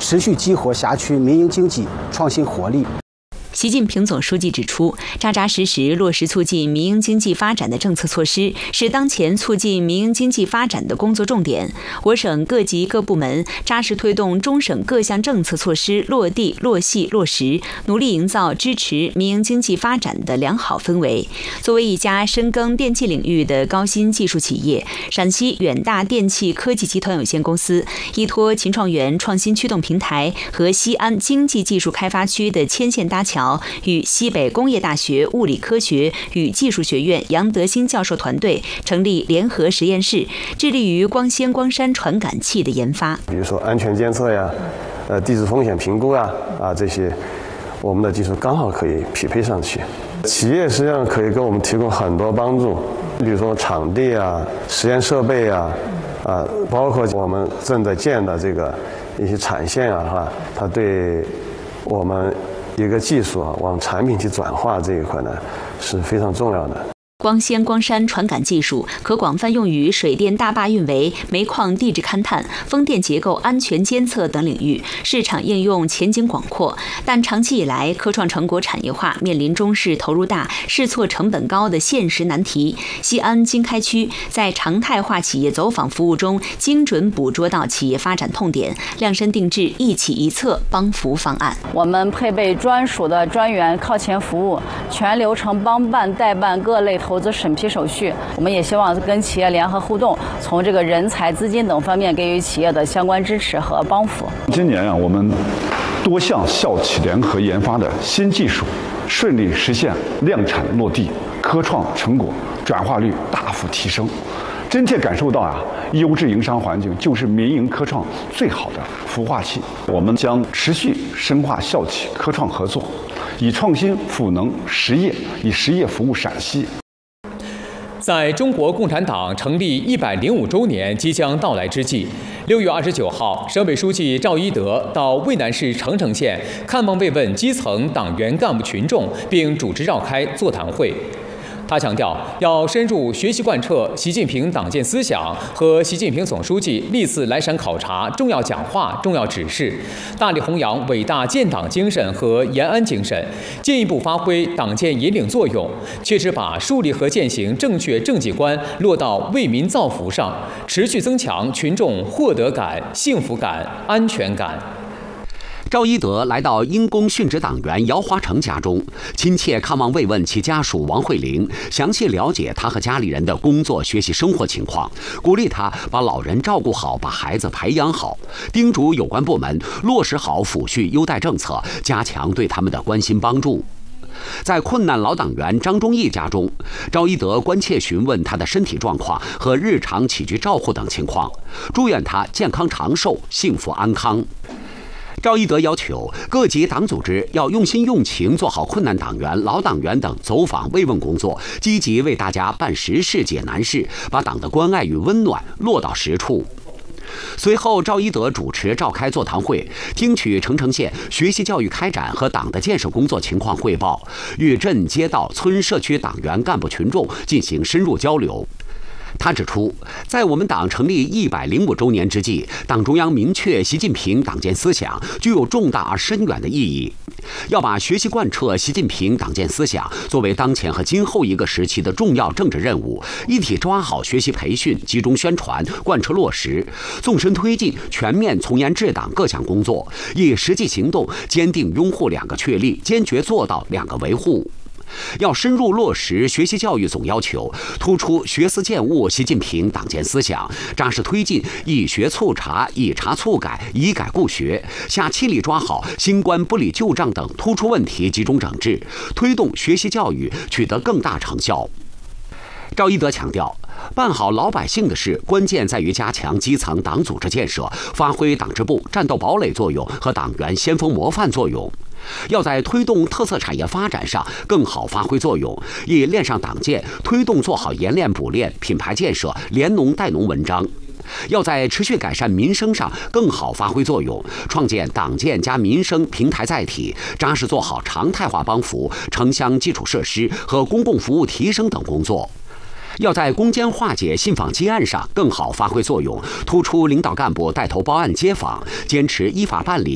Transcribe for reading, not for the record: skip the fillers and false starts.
持续激活辖区民营经济创新活力。 习近平总书记指出，扎扎实实落实促进民营经济发展的政策措施，是当前促进民营经济发展的工作重点。我省各级各部门扎实推动中省各项政策措施落地、落细、落实，努力营造支持民营经济发展的良好氛围。作为一家深耕电气领域的高新技术企业，陕西远大电气科技集团有限公司依托秦创园创新驱动平台和西安经济技术开发区的牵线搭桥，与西北工业大学物理科学与技术学院杨德兴教授团队成立联合实验室，致力于光纤光栅传感器的研发。 比如说安全监测呀，地质风险评估啊，这些我们的技术刚好可以匹配上去。企业实际上可以给我们提供很多帮助，比如说场地啊、实验设备啊，包括我们正在建的这个一些产线啊，它对我们一个技术往产品去转化这一块呢是非常重要的。 光纤光栅传感技术可广泛用于水电大坝运维、煤矿地质勘探、风电结构安全监测等领域，市场应用前景广阔。但长期以来，科创成果产业化面临中试投入大、试错成本高的现实难题。西安经开区在常态化企业走访服务中，精准捕捉到企业发展痛点，量身定制一企一策帮扶方案。 我们配备专属的专员靠前服务，全流程帮办代办各类投资审批手续。我们也希望跟企业联合互动，从这个人才、资金等方面给予企业的相关支持和帮扶。 今年我们多项校企联合研发的新技术顺利实现量产落地，科创成果转化率大幅提升，真切感受到优质营商环境就是民营科创最好的孵化器。我们将持续深化校企科创合作，以创新赋能实业，以实业服务陕西。 在中国共产党成立105周年即将到来之际，6月29号，省委书记赵一德到渭南市澄城县看望慰问基层党员干部群众，并主持召开座谈会。他强调，要深入学习贯彻习近平党建思想和习近平总书记历次来陕考察重要讲话、重要指示，大力弘扬伟大建党精神和延安精神，进一步发挥党建引领作用，确实把树立和践行正确政绩观落到为民造福上，持续增强群众获得感、幸福感、安全感。 赵一德来到因公殉职党员姚华成家中，亲切看望慰问其家属王慧玲，详细了解他和家里人的工作、学习、生活情况，鼓励他把老人照顾好，把孩子培养好，叮嘱有关部门落实好抚恤优待政策，加强对他们的关心帮助。在困难老党员张忠义家中，赵一德关切询问他的身体状况和日常起居照护等情况，祝愿他健康长寿、幸福安康。赵一德要求各级党组织要用心用情做好困难党员、老党员等走访慰问工作，积极为大家办实事、解难事，把党的关爱与温暖落到实处。随后，赵一德主持召开座谈会，听取澄城县学习教育开展和党的建设工作情况汇报，与镇街道村社区党员干部群众进行深入交流。他指出，在我们党成立105周年之际，党中央明确习近平党建思想具有重大而深远的意义，要把学习贯彻习近平党建思想作为当前和今后一个时期的重要政治任务，一体抓好学习培训，集中宣传，贯彻落实，纵深推进全面从严治党各项工作，以实际行动坚定拥护2个确立，坚决做到2个维护。要深入落实学习教育总要求，突出学思践悟习近平党建思想，扎实推进以学促察、以察促改、以改固学，下气力抓好新冠不理旧账等突出问题集中整治，推动学习教育取得更大成效。赵一德强调，办好老百姓的事，关键在于加强基层党组织建设，发挥党支部战斗堡垒作用和党员先锋模范作用。要在推动特色产业发展上更好发挥作用，以练上党建推动做好研练补练、品牌建设、联农带农文章。要在持续改善民生上更好发挥作用，创建党建加民生平台载体，扎实做好常态化帮扶、城乡基础设施和公共服务提升等工作。要在攻坚化解信访积案上更好发挥作用，突出领导干部带头报案接访，坚持依法办理